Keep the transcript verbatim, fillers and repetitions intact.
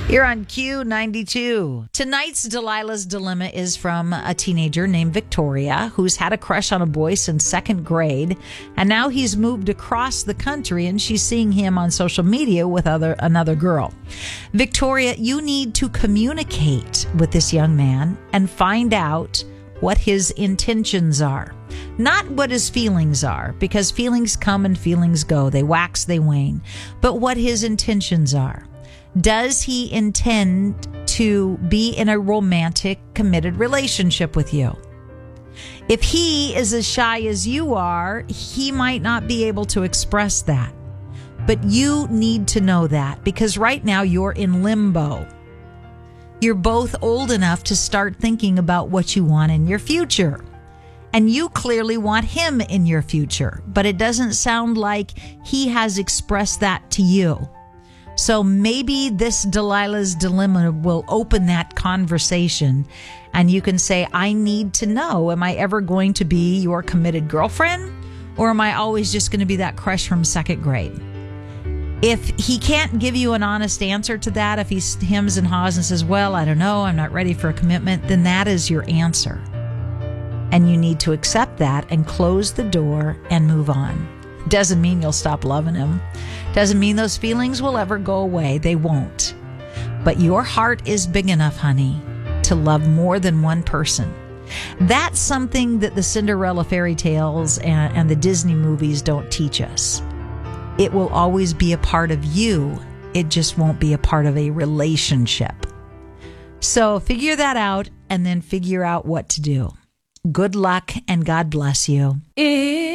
You're on Q ninety-two. Tonight's Delilah's Dilemma is from a teenager named Victoria who's had a crush on a boy since second grade, and now he's moved across the country and she's seeing him on social media with other another girl. Victoria, you need to communicate with this young man and find out what his intentions are. Not what his feelings are, because feelings come and feelings go. They wax, they wane. But what his intentions are. Does he intend to be in a romantic, committed relationship with you? If he is as shy as you are, he might not be able to express that. But you need to know that, because right now you're in limbo. You're both old enough to start thinking about what you want in your future. And you clearly want him in your future, but it doesn't sound like he has expressed that to you. So maybe this Delilah's Dilemma will open that conversation and you can say, I need to know, am I ever going to be your committed girlfriend? Or am I always just going to be that crush from second grade? If he can't give you an honest answer to that, if he hems and haws and says, well, I don't know, I'm not ready for a commitment, then that is your answer. And you need to accept that and close the door and move on. Doesn't mean you'll stop loving him. Doesn't mean those feelings will ever go away. They won't. But your heart is big enough, honey, to love more than one person. That's something that the Cinderella fairy tales and, and the Disney movies don't teach us. It will always be a part of you. It just won't be a part of a relationship. So figure that out and then figure out what to do. Good luck and God bless you.